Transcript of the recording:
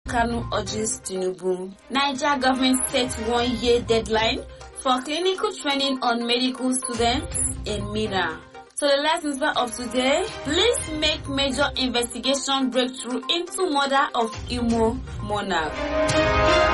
Kanu urges Tinubu. Nigeria government sets 1-year deadline for clinical training on medical students in Mina. So the lessons of today, please make major investigation breakthrough into murder of Imo monarch.